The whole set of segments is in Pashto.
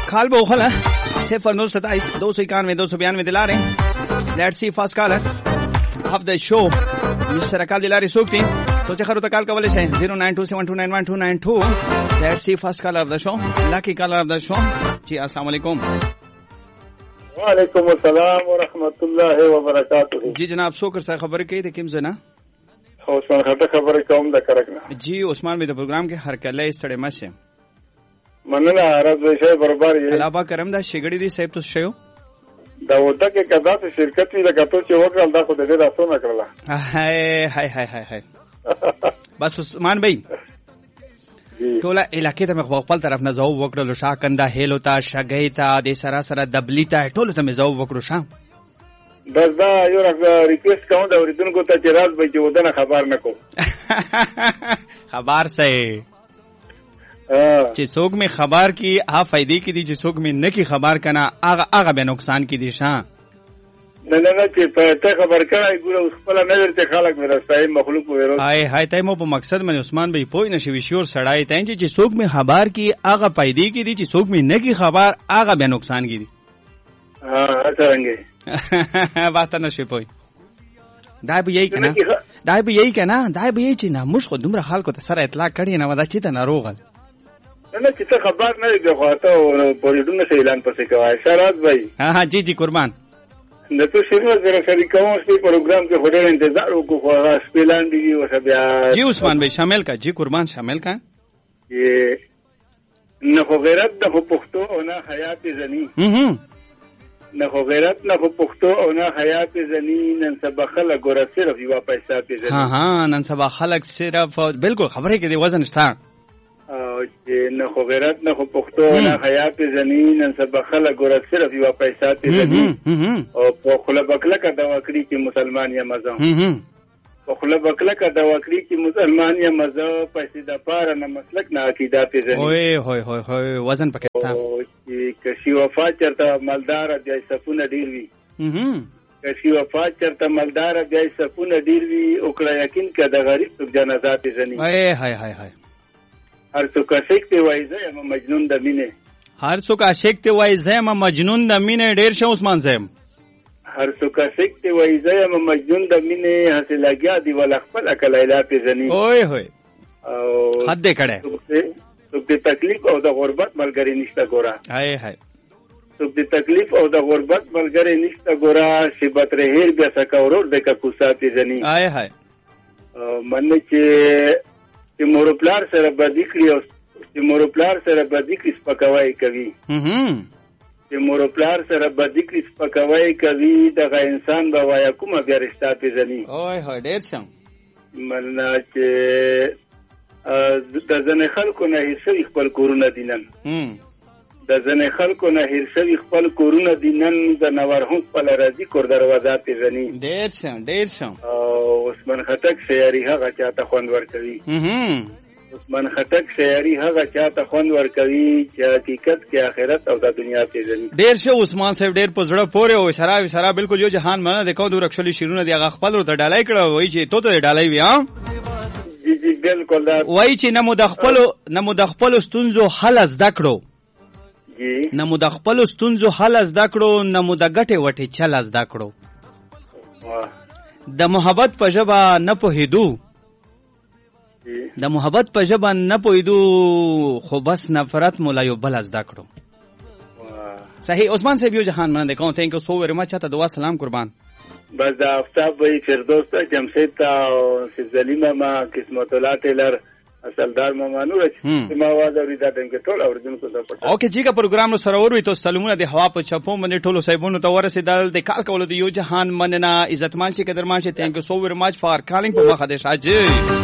कॉल बोखला 0927 291 292 दिला रहे हैं. Let's see first caller of the show mister अकाल दिलारी सूक्ति तो चखरो तकाल का वाले से 0927291292. Let's see first caller of the show lucky collar of the show. जी अस्सलाम वालेकुम. वालेकुम अस्सलाम व रहमतुल्लाहि व बरकातहू. जी जनाब शोकर सर खबर की थी किम जना उस्मान खटा खबर कौम द करकना. जी उस्मान में द प्रोग्राम के हर कले इस्तड़े मसे मनना अरब विषय बरबार ये अलावा करम दा शिगड़ी दी सेब तो शयो दावता के कदा से शिरकत ही लगा तो चोकर दा को दे दा तो ना करला. हाय हाय हाय हाय हाय बस उस्मान भाई टोला इलाके ته مخبل طرف نه زو وکړو شاه کنده هیلو تا شګی تا د سرا سره دبلی تا ټول ته زو وکړو شاه. بس دا یو ریکوست کوم دا اوریدونکو ته چې راز به چې ودانه خبر نکو خبر سه چې څوک می خبر کی ها فائدې کی دي چې څوک می نه کی خبر کنا هغه به نقصان کی دي شاه. نه چې ته خبر کړای ګوره خپل نظر ته خلک ورستای مخلوق ورو هاي هاي ته مو په مقصد باندې عثمان بھائی پوی نشوي شور سړای ته چې څوک می خبر کی هغه فائدې کی دي چې څوک می نه کی خبر هغه به نقصان کی دي. ها څنګه واسطه نشي پوی دای به یی کنه دای به یی چې نه مش خو دومره خلکو ته سره اطلاع کړی نه ودا چې ته ناروغل نه چې ته خبر نه دی غواته او پولیډونه سه اعلان پسې کوي شرات بھائی. ها جی جی قربان د تو شروع سره شریکوم په پروګرام کې هډر انتظار وکړو خو هغه سپیلان دی او بیا جی عثمان بھائی شامل کا جی قربان شامل کا یہ نه خو غیرت د پښتو او نه حیات زنی نه خو غیرت نه پښتو او نه حیات زنی نن سبا خلک ګور صرف یو پیسې ته زنی. ها نن سبا خلک صرف بالکل خبره کې دی وزن شته او چې نه خو غیرت نه خو پښتو نه حیات زنی نن سبا خلک ګور صرف یو پیسې ته زنی او په خله بکله کا دا وکړي چې مسلمان یا مزه په خله بکله کا دا وکړي چې مسلمان یا مزه پیسې د پاره نه مسلک نه عقیدت زنی. اوه هوی هوی وزن پکې تا او چې کشي وفات چرته مالدار بیا صفونه ډیر وی کشي وفات چرته مالدار بیا صفونه ډیر وی او کړه یقین کا د غریب څوک جنازات زنی. هاي هاي هاي هاي هر څوک عاشق دی وای زه یم مجنون د مینه هر څوک عاشق دی وای زه یم مجنون د مینه ډیر شه عثمان زم هر څوک عاشق دی وای زه یم مجنون د مینه هڅه لګیا دی ول خپل اکلایلات زنی. اوه هوی او حد کړه څوک د تکلیف او د غربت ملګری نشته ګورا. هاي هاي څوک د تکلیف او د غربت ملګری نشته ګورا شبت رهیر بیا سکاورور د ککوسات زنی. هاي هاي منه چې مورپلار سره بدی کړی او چې مورپلار سره بدی کړی سپکوي کوي چې مورپلار سره بدی کړی سپکوي کوي دغه انسان به وای کومه بیا رشتہ پیژني. اوه هو ډیر شم منه چې د ځنې خلکو نه هیڅ خپل کورونه دینن د ځنې خلکو نه هیڅ خپل کورونه دینن د نوارهم خپل راځي کور دروازه پیژني. ډیر شم او عثمان خټک شعري هغه چاته خوند ورکوي. عثمان خټک شعري هغه چاته خوند ورکوي چې حقیقت کې آخرت او د دنیا پیژني. ډیر شو عثمان صاحب ډیر پزړه پوره او اشاره بالکل یو جهان منه د کو د رخصلی شیرونه دی هغه خپل ورته ډالای کړه وای چې تو ته ډالای وی ها جی جی بالکل دا وای چې نمو د خپل ستونزو حل زده کړو نمو د خپل ستونزو حل زده کړو نمو د غټه وټه چل زده کړو د محبت په ژبه نه پوهیدو د محبت په ژبه نه پوهیدو خو بس نفرت مولا یو بل زده کړو. صحیح عثمان صاحب یو جهان مننه کوم ثانک یو سو ویری مچ ته دعا سلام قربان. بس دا افتاب وی فردوس ته جمشید ته او سلیمه ما قسمت الله ټیلر اصلدار مامانو چې ما واده ورته دنګ ټول اوردونکو ته پټه. اوکې جی کا پروګرام نو سره وروي ته سلامونه د هوا په چپو باندې ټولو صاحبونو ته ورسېدل د کال کولو د یو جهان مننه عزتمان شي قدرمان شي ثانک یو سو ویری مچ فار کالینګ په مخه د شاجي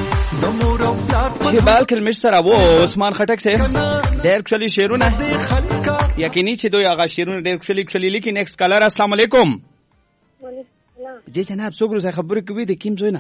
چې بالکل مش سره وو عثمان خټک سے ډېر کلی شعرونه یقیني چې دوی هغه شعرونه ډېر کلی لیکي. نیکسټ کالر السلام علیکم. جی جناب څوک زه خبرې کوي د کیم زوینه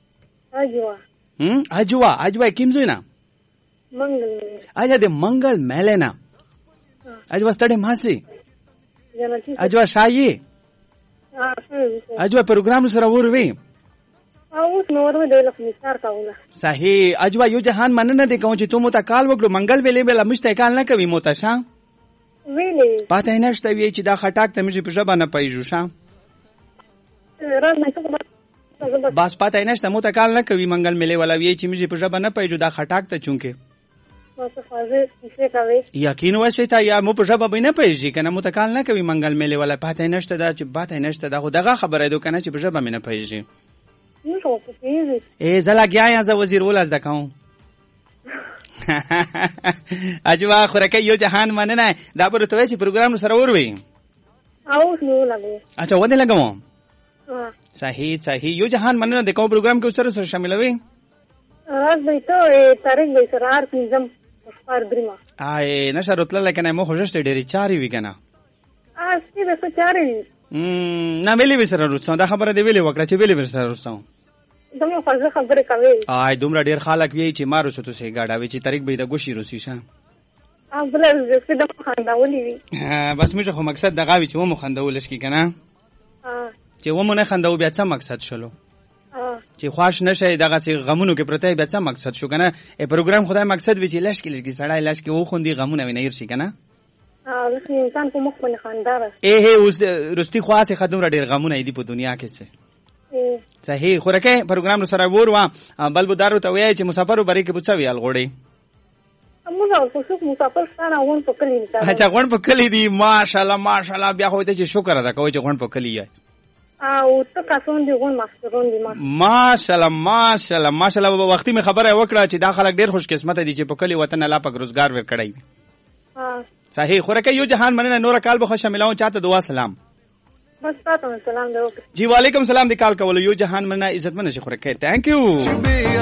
اجوا کیم زوینه اجا د منګل ملینا اجوا ستړي ماسي اجوا شایي اجوا پروګرام سره وروي اوس نور مې د لخمستار کاوله. صحیح اجوا یو جهان مننه دي کوم چې تو مو ته کال وکړو منګل ویلې بل مشته کال نه کوي مو ته شا ویلې پته نشته وی چې دا خټاک ته مې په ژبه نه پیژو شه راز نه څه بس پته نشته مو ته کال نه کوي منګل ملي ولا وی چې مې په ژبه نه پیژو دا خټاک ته چونکه څه فازه څه کوي یقین وشي ته یا مو په ژبه به نه پیژي کنه مو ته کال نه کوي منګل ملي ولا پته نشته دا چې پته نشته دا خو دغه خبره ده کنه چې په ژبه مې نه پیژي نو خو په پیژي زلا گیا ز وزیر ول از دکاو اجوا خورکه یو جهان مننه دا به ته چې پروګرام سره وروي او نو لګو اچھا ونه لګم صحیح یو جهان مننه د کوم پروګرام کې سره شاملوي راز به ته تاریخ به سره ار پنځم پر دریما نشه راتله لکنه مو خوششته ډېری چاري وی کنه اسی به څه چاري نه ویلې به سره روستم دا خبره دی ویلې وکړه چې ویلې به سره روستم دمو فازه خبره کوي دومره ډېر خلک وی چې مارو څه سه گاډا وی چې طریق به د ګوشي روسی شه بل زه د خنداولې وی بس موږ خو مقصد دغه وی چې مو خنداولش کی کنه چې و مونږ خنداو بیا څه مقصد شلو چې خوښ نشه دغه سي غمونو کې پرته بیا څه مقصد شو کنه ای پروګرام خدای مقصد وی چې لش کې سړای لش کې و خوندي غمونه ویني ير شي کنه لکه انسان په مخ باندې خنداره اوس رستي خاصه خدوم را ډیر غمونه دي په دنیا کې څه صحیح خورکه پروګرام سره وروا بل بودارو ته وای چې مسافر وبري کې پوښوي الغوړي موږ خصوص مسافر ستانه ون په کلی دي اچھا غون په کلی دي ماشاءالله بیا خو ته چې شکر ادا کوي چې غون په کلی یې او ته کاسون دی غون ماسترون دي ماشاءالله وختي می خبره وکړه چې دا خلک ډیر خوش قسمت دي چې په کلی وطن الله پاک روزګار ورکړي صحیح خورکه یو جهان مننه نور کال به خوش ملاو چاته دعا سلام بس تاسو سلام دی جی وعلیکم سلام دی کال کول یو جهان مننه عزت منه شي خورکه ثانک یو